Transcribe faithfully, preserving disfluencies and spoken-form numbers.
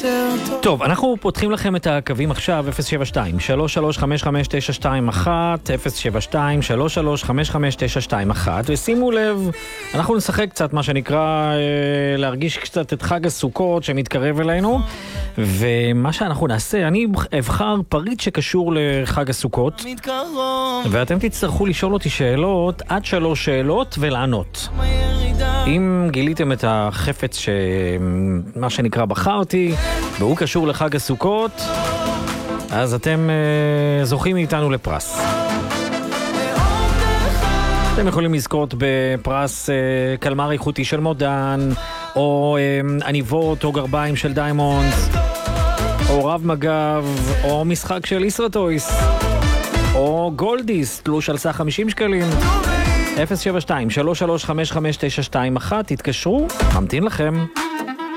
טוב, אנחנו פותחים לכם את הקווים עכשיו, אפס שבע שתיים שלוש שלוש חמש חמש תשע שתיים אחת, אפס שבע שתיים שלוש שלוש חמש חמש תשע שתיים אחת, ושימו לב, אנחנו נשחק קצת מה שנקרא אה, להרגיש קצת את חג הסוכות שמתקרב אלינו, ומה שאנחנו נעשה, אני אבחר פריט שקשור לחג הסוכות, ואתם תצטרכו לשאול אותי שאלות, עד שלוש שאלות ולענות. אם גיליתם את החפץ שמה שנקרא בחרתי, והוא קשור לחג הסוכות, אז אתם uh, זוכים מאיתנו לפרס. אתם יכולים לזכות בפרס uh, קלמר איכותי של מודן, או uh, עניבות או גרביים של דיימונדס, או רב מגב, או משחק של ישראטויס, או גולדיס, תלוש על סך חמישים שקלים. אפס שבע שתיים שלוש שלוש חמש חמש תשע שתיים אחת, תתקשרו, ממתין לכם.